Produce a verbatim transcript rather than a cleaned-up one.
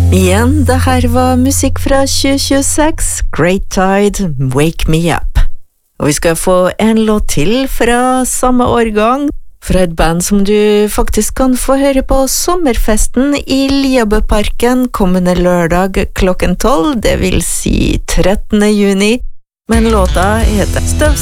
Igjen, det her var musikk fra tjue tjueseks, Great Tide, Wake Me Up. Og vi skal få en låt til fra samme årgang, fra et band som du faktisk kan få høre på sommerfesten i Liabøparken kommende lørdag klokken tolv, det vil si trettende juni, men låta heter Støv